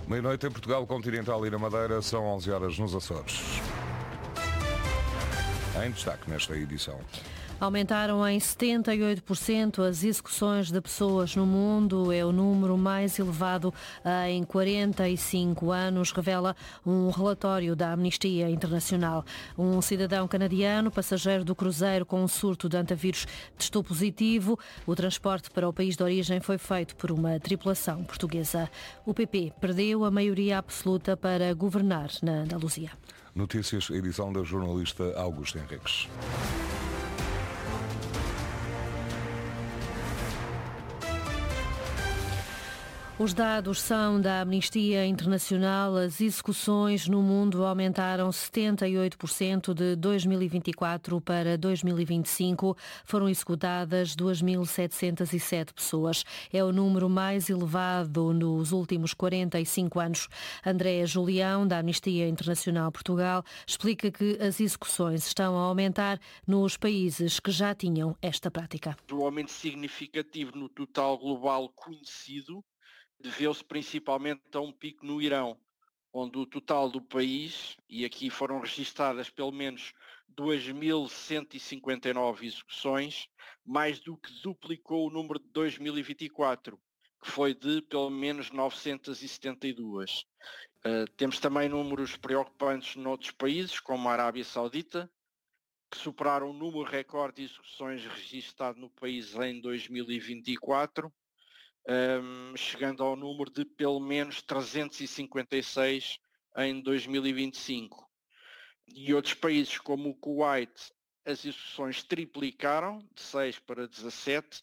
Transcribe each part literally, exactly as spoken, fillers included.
Meia-noite em Portugal Continental e na Madeira, são onze horas nos Açores. Em destaque nesta edição. Aumentaram em setenta e oito por cento as execuções de pessoas no mundo. É o número mais elevado em quarenta e cinco anos, revela um relatório da Amnistia Internacional. Um cidadão canadiano, passageiro do cruzeiro com um surto de antavírus, testou positivo. O transporte para o país de origem foi feito por uma tripulação portuguesa. O P P perdeu a maioria absoluta para governar na Andaluzia. Notícias, edição da jornalista Augusta Henriques. Os dados são da Amnistia Internacional. As execuções no mundo aumentaram setenta e oito por cento de dois mil e vinte e quatro para dois mil e vinte e cinco. Foram executadas duas mil setecentas e sete pessoas. É o número mais elevado nos últimos quarenta e cinco anos. André Julião, da Amnistia Internacional Portugal, explica que as execuções estão a aumentar nos países que já tinham esta prática. O aumento significativo no total global conhecido deveu-se principalmente a um pico no Irão, onde o total do país, e aqui foram registadas pelo menos dois mil cento e cinquenta e nove execuções, mais do que duplicou o número de dois mil e vinte e quatro, que foi de pelo menos novecentas e setenta e duas. Uh, temos também números preocupantes noutros países, como a Arábia Saudita, que superaram o número recorde de execuções registado no país em dois mil e vinte e quatro, Um, chegando ao número de pelo menos trezentos e cinquenta e seis em dois mil e vinte e cinco. E outros países como o Kuwait, as execuções triplicaram, de seis para dezassete,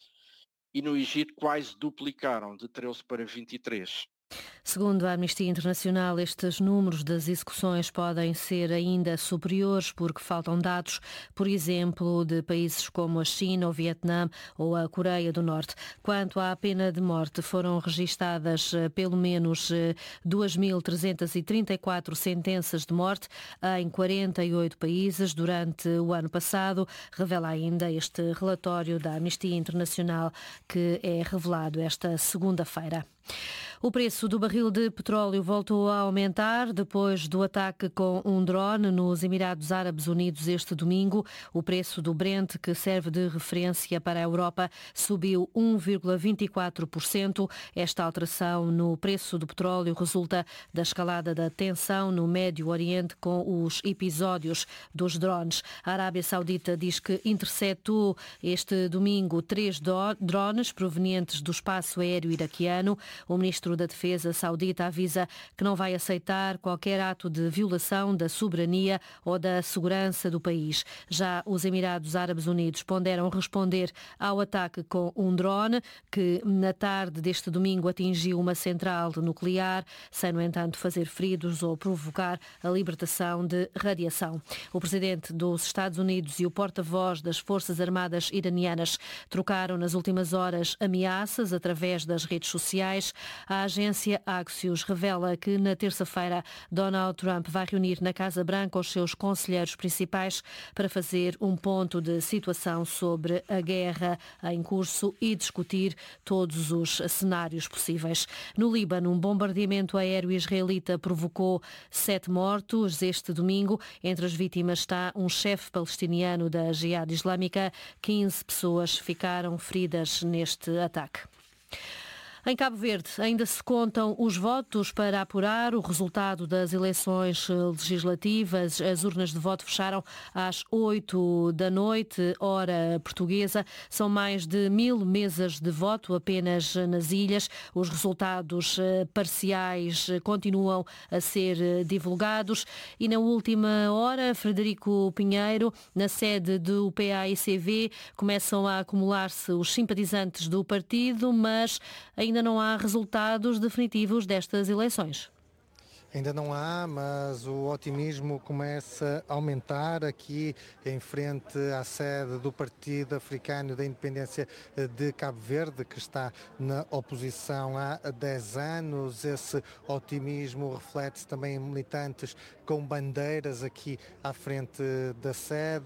e no Egito quase duplicaram, de treze para vinte e três. Segundo a Amnistia Internacional, estes números das execuções podem ser ainda superiores porque faltam dados, por exemplo, de países como a China, o Vietnã ou a Coreia do Norte. Quanto à pena de morte, foram registadas pelo menos duas mil trezentas e trinta e quatro sentenças de morte em quarenta e oito países durante o ano passado, revela ainda este relatório da Amnistia Internacional que é revelado esta segunda-feira. O preço do barril de petróleo voltou a aumentar depois do ataque com um drone nos Emirados Árabes Unidos este domingo. O preço do Brent, que serve de referência para a Europa, subiu um vírgula vinte e quatro por cento. Esta alteração no preço do petróleo resulta da escalada da tensão no Médio Oriente com os episódios dos drones. A Arábia Saudita diz que interceptou este domingo três drones provenientes do espaço aéreo iraquiano. O ministro da Defesa saudita avisa que não vai aceitar qualquer ato de violação da soberania ou da segurança do país. Já os Emirados Árabes Unidos ponderam responder ao ataque com um drone que na tarde deste domingo atingiu uma central nuclear, sem, no entanto, fazer feridos ou provocar a libertação de radiação. O presidente dos Estados Unidos e o porta-voz das Forças Armadas iranianas trocaram nas últimas horas ameaças através das redes sociais. A agência Axios revela que na terça-feira Donald Trump vai reunir na Casa Branca os seus conselheiros principais para fazer um ponto de situação sobre a guerra em curso e discutir todos os cenários possíveis. No Líbano, um bombardeamento aéreo israelita provocou sete mortos este domingo. Entre as vítimas está um chefe palestiniano da Jihad Islâmica. quinze pessoas ficaram feridas neste ataque. Em Cabo Verde ainda se contam os votos para apurar o resultado das eleições legislativas. As urnas de voto fecharam às oito da noite, hora portuguesa. São mais de mil mesas de voto apenas nas ilhas. Os resultados parciais continuam a ser divulgados. E na última hora, Frederico Pinheiro, na sede do P A I C V, começam a acumular-se os simpatizantes do partido, mas ainda Ainda não há resultados definitivos destas eleições. Ainda não há, mas o otimismo começa a aumentar aqui em frente à sede do Partido Africano da Independência de Cabo Verde, que está na oposição há dez anos. Esse otimismo reflete-se também em militantes com bandeiras aqui à frente da sede.